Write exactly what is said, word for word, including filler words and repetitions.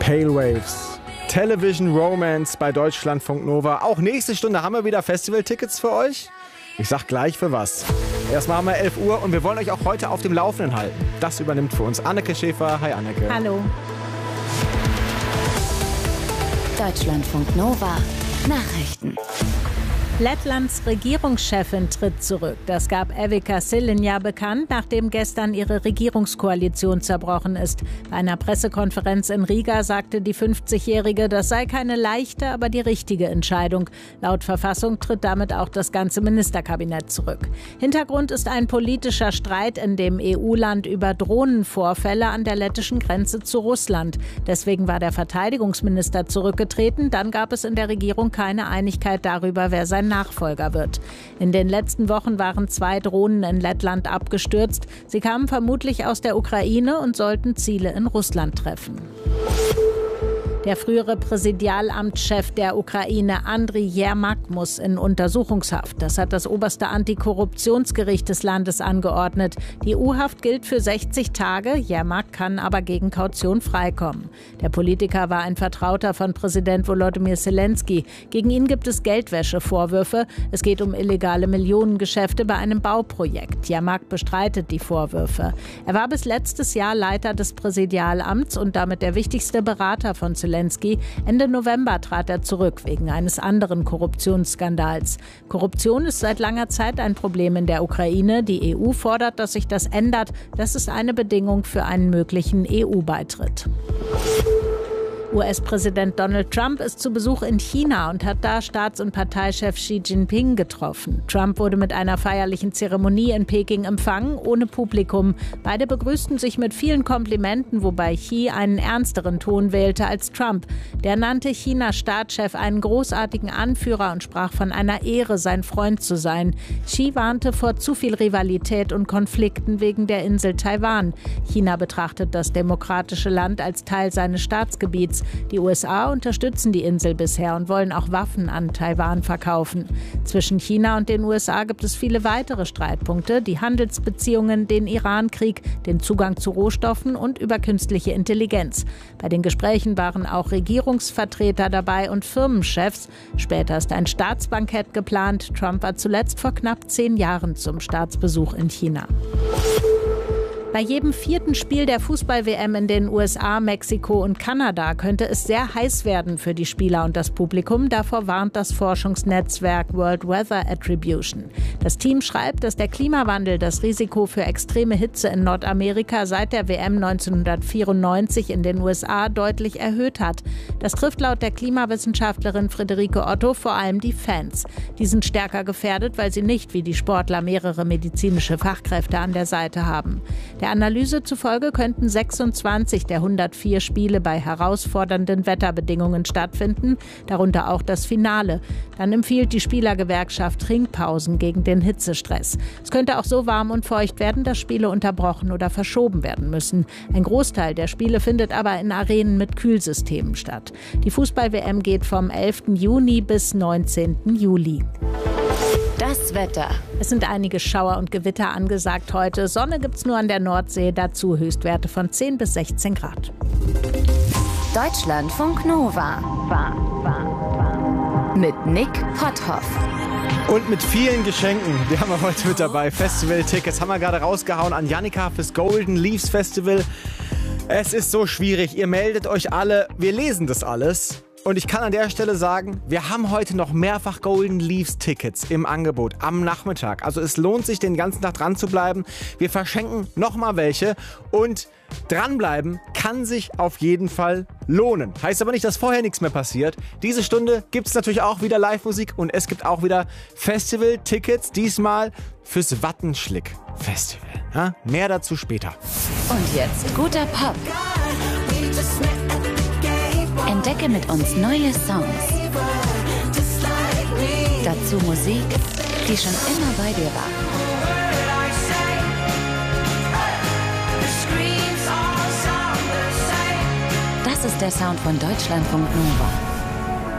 Pale Waves. Television Romance bei Deutschlandfunk Nova. Auch nächste Stunde haben wir wieder Festivaltickets für euch. Ich sag gleich für was. Erstmal haben wir elf Uhr und wir wollen euch auch heute auf dem Laufenden halten. Das übernimmt für uns Anneke Schäfer. Hi Anneke. Hallo. Deutschlandfunk Nova Nachrichten. Lettlands Regierungschefin tritt zurück. Das gab Evika Šilinja bekannt, nachdem gestern ihre Regierungskoalition zerbrochen ist. Bei einer Pressekonferenz in Riga sagte die fünfzigjährige, das sei keine leichte, aber die richtige Entscheidung. Laut Verfassung tritt damit auch das ganze Ministerkabinett zurück. Hintergrund ist ein politischer Streit in dem E U-Land über Drohnenvorfälle an der lettischen Grenze zu Russland. Deswegen war der Verteidigungsminister zurückgetreten. Dann gab es in der Regierung keine Einigkeit darüber, wer sein Nachfolger wird. In den letzten Wochen waren zwei Drohnen in Lettland abgestürzt. Sie kamen vermutlich aus der Ukraine und sollten Ziele in Russland treffen. Der frühere Präsidialamtschef der Ukraine, Andriy Jermak, muss in Untersuchungshaft. Das hat das oberste Antikorruptionsgericht des Landes angeordnet. Die U-Haft gilt für sechzig Tage. Jermak kann aber gegen Kaution freikommen. Der Politiker war ein Vertrauter von Präsident Volodymyr Zelensky. Gegen ihn gibt es Geldwäschevorwürfe. Es geht um illegale Millionengeschäfte bei einem Bauprojekt. Jermak bestreitet die Vorwürfe. Er war bis letztes Jahr Leiter des Präsidialamts und damit der wichtigste Berater von Zelensky. Ende November trat er zurück wegen eines anderen Korruptionsskandals. Korruption ist seit langer Zeit ein Problem in der Ukraine. Die E U fordert, dass sich das ändert. Das ist eine Bedingung für einen möglichen E U-Beitritt. U S-Präsident Donald Trump ist zu Besuch in China und hat da Staats- und Parteichef Xi Jinping getroffen. Trump wurde mit einer feierlichen Zeremonie in Peking empfangen, ohne Publikum. Beide begrüßten sich mit vielen Komplimenten, wobei Xi einen ernsteren Ton wählte als Trump. Der nannte Chinas Staatschef einen großartigen Anführer und sprach von einer Ehre, sein Freund zu sein. Xi warnte vor zu viel Rivalität und Konflikten wegen der Insel Taiwan. China betrachtet das demokratische Land als Teil seines Staatsgebiets. Die U S A unterstützen die Insel bisher und wollen auch Waffen an Taiwan verkaufen. Zwischen China und den U S A gibt es viele weitere Streitpunkte, die Handelsbeziehungen, den Iran-Krieg, den Zugang zu Rohstoffen und über künstliche Intelligenz. Bei den Gesprächen waren auch Regierungsvertreter dabei und Firmenchefs. Später ist ein Staatsbankett geplant. Trump war zuletzt vor knapp zehn Jahren zum Staatsbesuch in China. Bei jedem vierten Spiel der Fußball-W M in den U S A, Mexiko und Kanada könnte es sehr heiß werden für die Spieler und das Publikum. Davor warnt das Forschungsnetzwerk World Weather Attribution. Das Team schreibt, dass der Klimawandel das Risiko für extreme Hitze in Nordamerika seit der W M neunzehnhundertvierundneunzig in den U S A deutlich erhöht hat. Das trifft laut der Klimawissenschaftlerin Friederike Otto vor allem die Fans. Die sind stärker gefährdet, weil sie nicht wie die Sportler mehrere medizinische Fachkräfte an der Seite haben. Der Analyse zufolge könnten sechsundzwanzig der hundertvier Spiele bei herausfordernden Wetterbedingungen stattfinden, darunter auch das Finale. Dann empfiehlt die Spielergewerkschaft Trinkpausen gegen den Hitzestress. Es könnte auch so warm und feucht werden, dass Spiele unterbrochen oder verschoben werden müssen. Ein Großteil der Spiele findet aber in Arenen mit Kühlsystemen statt. Die Fußball-W M geht vom elften Juni bis neunzehnten Juli. Das Wetter. Es sind einige Schauer und Gewitter angesagt heute. Sonne gibt's nur an der Nordsee, dazu Höchstwerte von zehn bis sechzehn Grad. Deutschlandfunk Nova. War, war, war. Mit Nick Potthoff. Und mit vielen Geschenken. Wir haben wir heute mit dabei. Festival-Tickets haben wir gerade rausgehauen an Jannika fürs Golden Leaves Festival. Es ist so schwierig. Ihr meldet euch alle. Wir lesen das alles. Und ich kann an der Stelle sagen, wir haben heute noch mehrfach Golden Leaves Tickets im Angebot am Nachmittag. Also es lohnt sich, den ganzen Tag dran zu bleiben. Wir verschenken nochmal welche und dranbleiben kann sich auf jeden Fall lohnen. Heißt aber nicht, dass vorher nichts mehr passiert. Diese Stunde gibt es natürlich auch wieder Live-Musik und es gibt auch wieder Festival-Tickets, diesmal fürs Wattenschlick Festival. Ja, mehr dazu später. Und jetzt guter Pop. Entdecke mit uns neue Songs. Dazu Musik, die schon immer bei dir war. Das ist der Sound von Deutschlandfunk Nova.